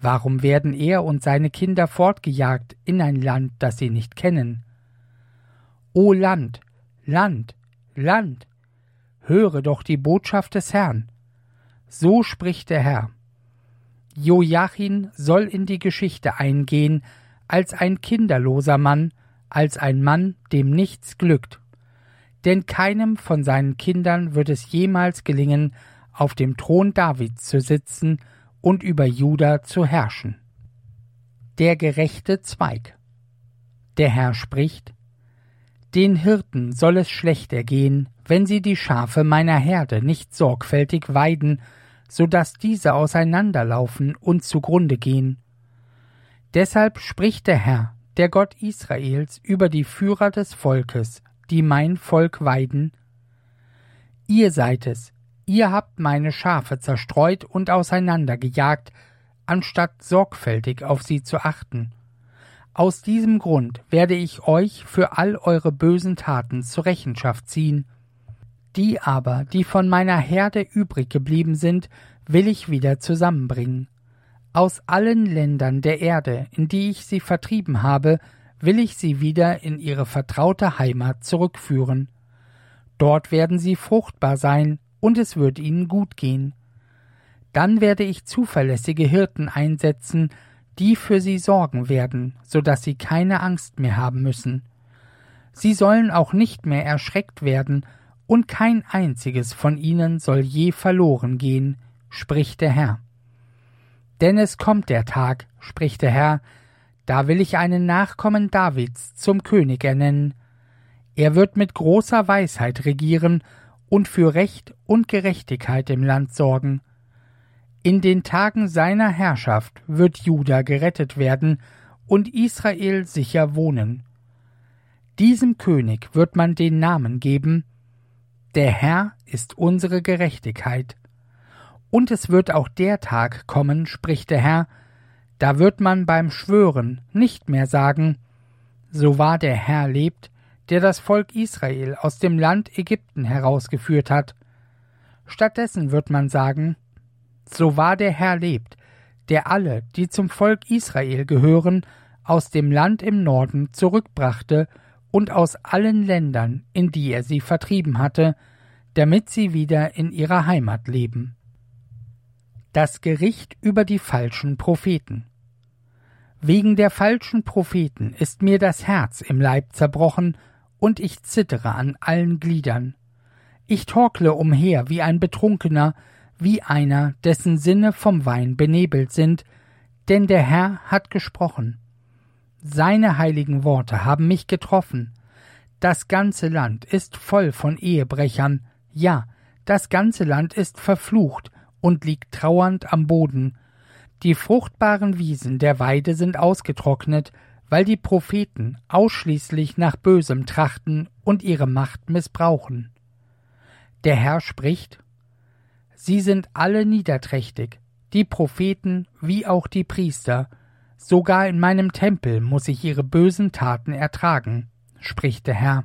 Warum werden er und seine Kinder fortgejagt in ein Land, das sie nicht kennen? O Land, Land, Land, höre doch die Botschaft des Herrn. So spricht der Herr. Jojachin soll in die Geschichte eingehen als ein kinderloser Mann, als ein Mann, dem nichts glückt. Denn keinem von seinen Kindern wird es jemals gelingen, auf dem Thron Davids zu sitzen und über Juda zu herrschen. Der gerechte Zweig. Der Herr spricht: Den Hirten soll es schlecht ergehen, wenn sie die Schafe meiner Herde nicht sorgfältig weiden, so daß diese auseinanderlaufen und zugrunde gehen. Deshalb spricht der Herr, der Gott Israels, über die Führer des Volkes, die mein Volk weiden: Ihr seid es, ihr habt meine Schafe zerstreut und auseinandergejagt, anstatt sorgfältig auf sie zu achten. Aus diesem Grund werde ich euch für all eure bösen Taten zur Rechenschaft ziehen. Die aber, die von meiner Herde übrig geblieben sind, will ich wieder zusammenbringen. Aus allen Ländern der Erde, in die ich sie vertrieben habe, will ich sie wieder in ihre vertraute Heimat zurückführen. Dort werden sie fruchtbar sein, und es wird ihnen gut gehen. Dann werde ich zuverlässige Hirten einsetzen, die für sie sorgen werden, so dass sie keine Angst mehr haben müssen. Sie sollen auch nicht mehr erschreckt werden, und kein einziges von ihnen soll je verloren gehen, spricht der Herr. Denn es kommt der Tag, spricht der Herr, da will ich einen Nachkommen Davids zum König ernennen. Er wird mit großer Weisheit regieren und für Recht und Gerechtigkeit im Land sorgen. In den Tagen seiner Herrschaft wird Juda gerettet werden und Israel sicher wohnen. Diesem König wird man den Namen geben: Der Herr ist unsere Gerechtigkeit. Und es wird auch der Tag kommen, spricht der Herr, da wird man beim Schwören nicht mehr sagen: So wahr der Herr lebt, der das Volk Israel aus dem Land Ägypten herausgeführt hat. Stattdessen wird man sagen: So wahr der Herr lebt, der alle, die zum Volk Israel gehören, aus dem Land im Norden zurückbrachte und aus allen Ländern, in die er sie vertrieben hatte, damit sie wieder in ihrer Heimat leben. Das Gericht über die falschen Propheten. Wegen der falschen Propheten ist mir das Herz im Leib zerbrochen, und ich zittere an allen Gliedern. Ich torkle umher wie ein Betrunkener, wie einer, dessen Sinne vom Wein benebelt sind, denn der Herr hat gesprochen. Seine heiligen Worte haben mich getroffen. Das ganze Land ist voll von Ehebrechern, ja, das ganze Land ist verflucht und liegt trauernd am Boden. Die fruchtbaren Wiesen der Weide sind ausgetrocknet, weil die Propheten ausschließlich nach Bösem trachten und ihre Macht missbrauchen. Der Herr spricht: Sie sind alle niederträchtig, die Propheten wie auch die Priester, sogar in meinem Tempel muß ich ihre bösen Taten ertragen, spricht der Herr.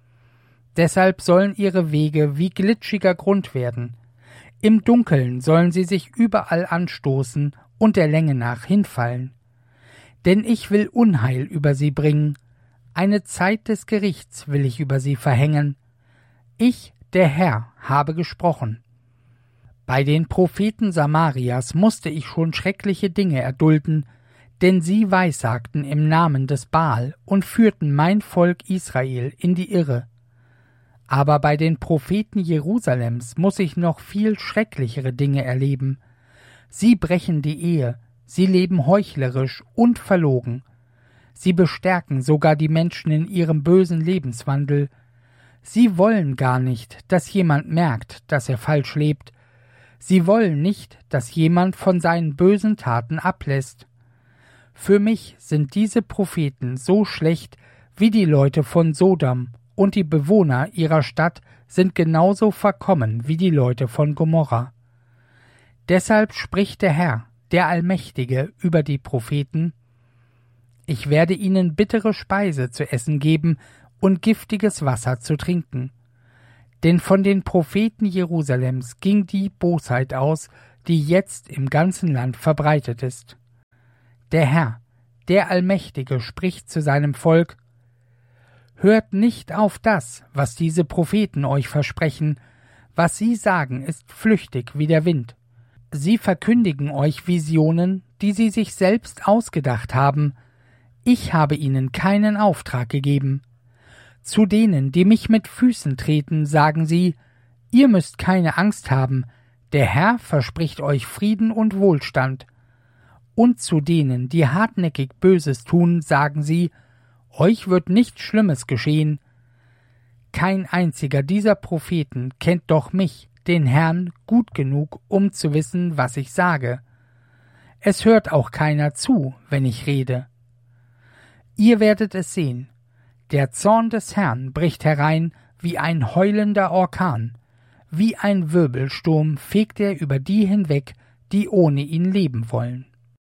Deshalb sollen ihre Wege wie glitschiger Grund werden. Im Dunkeln sollen sie sich überall anstoßen und der Länge nach hinfallen. Denn ich will Unheil über sie bringen, eine Zeit des Gerichts will ich über sie verhängen. Ich, der Herr, habe gesprochen. Bei den Propheten Samarias musste ich schon schreckliche Dinge erdulden, denn sie weissagten im Namen des Baal und führten mein Volk Israel in die Irre. Aber bei den Propheten Jerusalems muß ich noch viel schrecklichere Dinge erleben. Sie brechen die Ehe, sie leben heuchlerisch und verlogen. Sie bestärken sogar die Menschen in ihrem bösen Lebenswandel. Sie wollen gar nicht, dass jemand merkt, dass er falsch lebt. Sie wollen nicht, dass jemand von seinen bösen Taten ablässt. Für mich sind diese Propheten so schlecht wie die Leute von Sodom, und die Bewohner ihrer Stadt sind genauso verkommen wie die Leute von Gomorra. Deshalb spricht der Herr, der Allmächtige, über die Propheten: Ich werde ihnen bittere Speise zu essen geben und giftiges Wasser zu trinken. Denn von den Propheten Jerusalems ging die Bosheit aus, die jetzt im ganzen Land verbreitet ist. der Herr, der Allmächtige, spricht zu seinem Volk: Hört nicht auf das, was diese Propheten euch versprechen. Was sie sagen, ist flüchtig wie der Wind. Sie verkündigen euch Visionen, die sie sich selbst ausgedacht haben. Ich habe ihnen keinen Auftrag gegeben. Zu denen, die mich mit Füßen treten, sagen sie: Ihr müsst keine Angst haben, der Herr verspricht euch Frieden und Wohlstand. Und zu denen, die hartnäckig Böses tun, sagen sie: Euch wird nichts Schlimmes geschehen. Kein einziger dieser Propheten kennt doch mich, den Herrn, gut genug, um zu wissen, was ich sage. Es hört auch keiner zu, wenn ich rede. Ihr werdet es sehen. Der Zorn des Herrn bricht herein wie ein heulender Orkan. Wie ein Wirbelsturm fegt er über die hinweg, die ohne ihn leben wollen.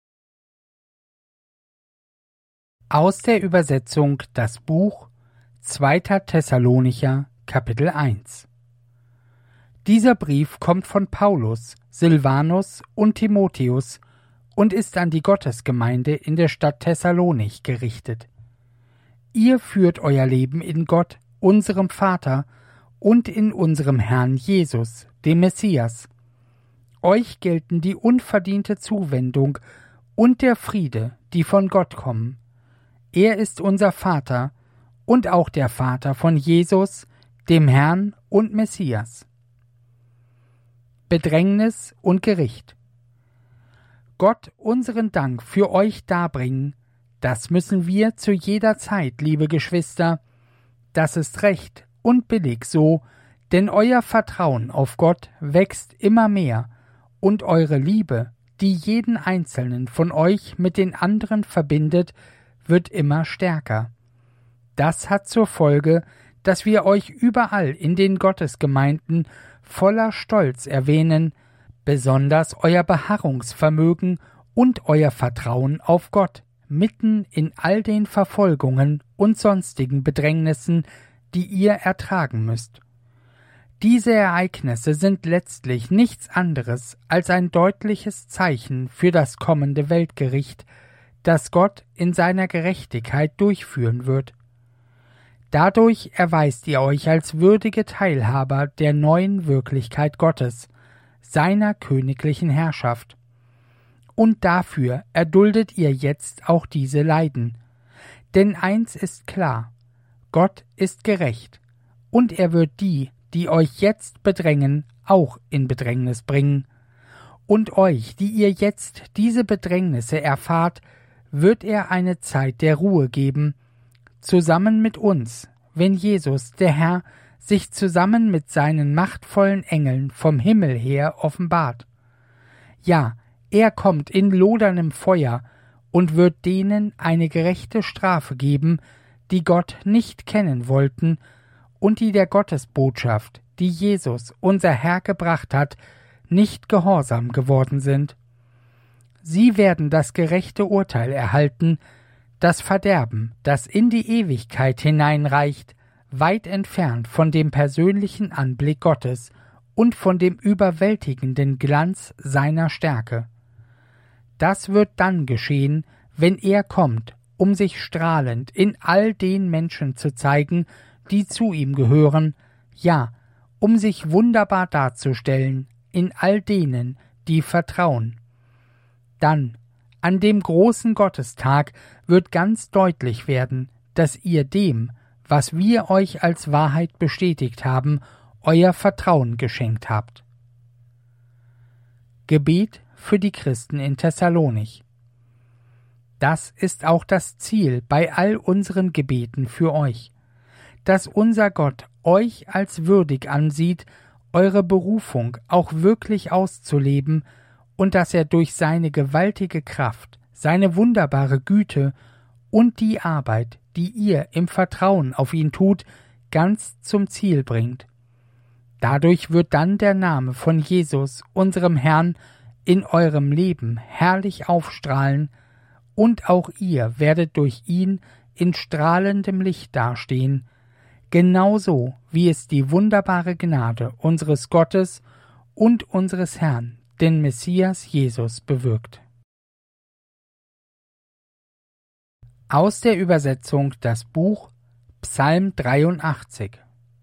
Aus der Übersetzung das Buch 2. Thessalonicher, Kapitel 1. Dieser Brief kommt von Paulus, Silvanus und Timotheus und ist an die Gottesgemeinde in der Stadt Thessalonich gerichtet. Ihr führt euer Leben in Gott, unserem Vater, und in unserem Herrn Jesus, dem Messias. Euch gelten die unverdiente Zuwendung und der Friede, die von Gott kommen. Er ist unser Vater und auch der Vater von Jesus, dem Herrn und Messias. Bedrängnis und Gericht. Gott unseren Dank für euch darbringen, das müssen wir zu jeder Zeit, liebe Geschwister. Das ist recht und billig so, denn euer Vertrauen auf Gott wächst immer mehr und eure Liebe, die jeden einzelnen von euch mit den anderen verbindet, wird immer stärker. Das hat zur Folge, dass wir euch überall in den Gottesgemeinden voller Stolz erwähnen, besonders euer Beharrungsvermögen und euer Vertrauen auf Gott, mitten in all den Verfolgungen und sonstigen Bedrängnissen, die ihr ertragen müsst. Diese Ereignisse sind letztlich nichts anderes als ein deutliches Zeichen für das kommende Weltgericht, das Gott in seiner Gerechtigkeit durchführen wird. Dadurch erweist ihr euch als würdige Teilhaber der neuen Wirklichkeit Gottes, seiner königlichen Herrschaft. Und dafür erduldet ihr jetzt auch diese Leiden. Denn eins ist klar: Gott ist gerecht, und er wird die, die euch jetzt bedrängen, auch in Bedrängnis bringen. Und euch, die ihr jetzt diese Bedrängnisse erfahrt, wird er eine Zeit der Ruhe geben, zusammen mit uns, wenn Jesus, der Herr, sich zusammen mit seinen machtvollen Engeln vom Himmel her offenbart. Ja, er kommt in loderndem Feuer und wird denen eine gerechte Strafe geben, die Gott nicht kennen wollten und die der Gottesbotschaft, die Jesus, unser Herr, gebracht hat, nicht gehorsam geworden sind. Sie werden das gerechte Urteil erhalten, das Verderben, das in die Ewigkeit hineinreicht, weit entfernt von dem persönlichen Anblick Gottes und von dem überwältigenden Glanz seiner Stärke. Das wird dann geschehen, wenn er kommt, um sich strahlend in all den Menschen zu zeigen, die zu ihm gehören, ja, um sich wunderbar darzustellen in all denen, die vertrauen. Dann, an dem großen Gottestag, wird ganz deutlich werden, dass ihr dem, was wir euch als Wahrheit bestätigt haben, euer Vertrauen geschenkt habt. Gebet für die Christen in Thessalonich. Das ist auch das Ziel bei all unseren Gebeten für euch, dass unser Gott euch als würdig ansieht, eure Berufung auch wirklich auszuleben und dass er durch seine gewaltige Kraft, seine wunderbare Güte und die Arbeit, die ihr im Vertrauen auf ihn tut, ganz zum Ziel bringt. Dadurch wird dann der Name von Jesus, unserem Herrn, in eurem Leben herrlich aufstrahlen, und auch ihr werdet durch ihn in strahlendem Licht dastehen, genauso wie es die wunderbare Gnade unseres Gottes und unseres Herrn, den Messias Jesus, bewirkt. Aus der Übersetzung das Buch Psalm 83.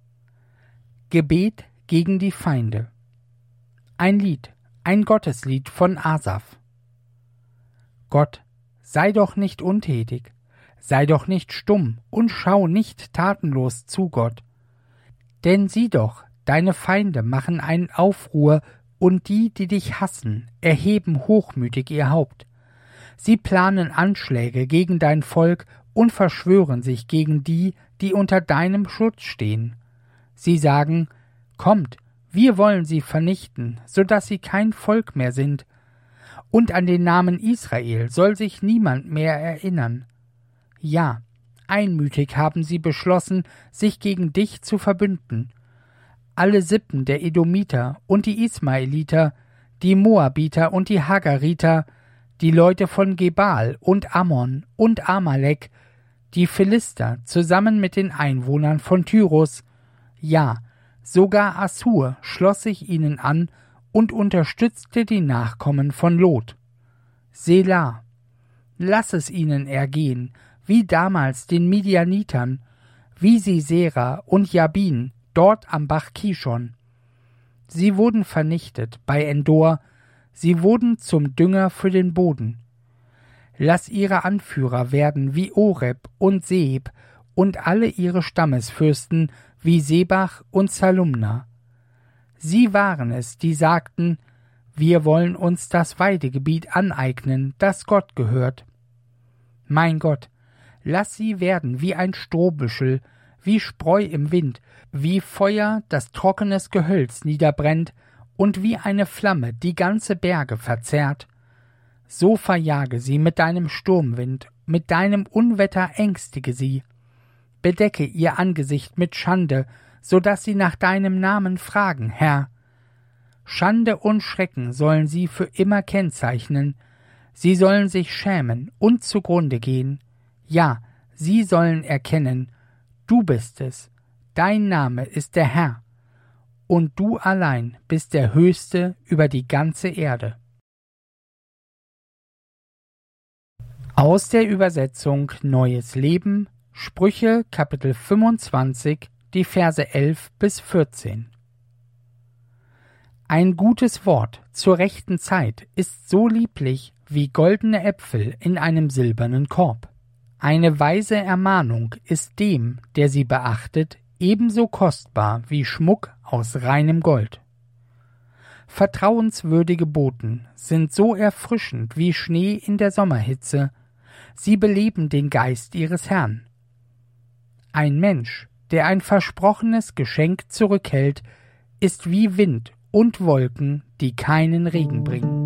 Gebet gegen die Feinde. Ein Lied, ein Gotteslied von Asaf. Gott, sei doch nicht untätig, sei doch nicht stumm und schau nicht tatenlos zu, Gott. Denn sieh doch, deine Feinde machen einen Aufruhr, und die dich hassen, erheben hochmütig ihr Haupt. Sie planen Anschläge gegen dein Volk und verschwören sich gegen die unter deinem Schutz stehen. Sie sagen, kommt, wir wollen sie vernichten, so dass sie kein Volk mehr sind. Und an den Namen Israel soll sich niemand mehr erinnern. Ja, einmütig haben sie beschlossen, sich gegen dich zu verbünden. Alle Sippen der Edomiter und die Ismaeliter, die Moabiter und die Hagariter, die Leute von Gebal und Ammon und Amalek, die Philister zusammen mit den Einwohnern von Tyrus, ja, sogar Assur schloss sich ihnen an und unterstützte die Nachkommen von Lot. Selah, lass es ihnen ergehen, wie damals den Midianitern, wie Sisera und Jabin, dort am Bach Kishon. Sie wurden vernichtet bei Endor, sie wurden zum Dünger für den Boden. Lass ihre Anführer werden wie Oreb und Seb und alle ihre Stammesfürsten wie Sebach und Salumna. Sie waren es, die sagten, wir wollen uns das Weidegebiet aneignen, das Gott gehört. Mein Gott, lass sie werden wie ein Strohbüschel, wie Spreu im Wind, wie Feuer, das trockenes Gehölz niederbrennt und wie eine Flamme die ganze Berge verzehrt. So verjage sie mit deinem Sturmwind, mit deinem Unwetter ängstige sie. Bedecke ihr Angesicht mit Schande, so dass sie nach deinem Namen fragen, Herr. Schande und Schrecken sollen sie für immer kennzeichnen. Sie sollen sich schämen und zugrunde gehen. Ja, sie sollen erkennen, du bist es, dein Name ist der Herr, und du allein bist der Höchste über die ganze Erde. Aus der Übersetzung Neues Leben, Sprüche, Kapitel 25, die Verse 11 bis 14. Ein gutes Wort zur rechten Zeit ist so lieblich wie goldene Äpfel in einem silbernen Korb. Eine weise Ermahnung ist dem, der sie beachtet, ebenso kostbar wie Schmuck aus reinem Gold. Vertrauenswürdige Boten sind so erfrischend wie Schnee in der Sommerhitze, sie beleben den Geist ihres Herrn. Ein Mensch, der ein versprochenes Geschenk zurückhält, ist wie Wind und Wolken, die keinen Regen bringen.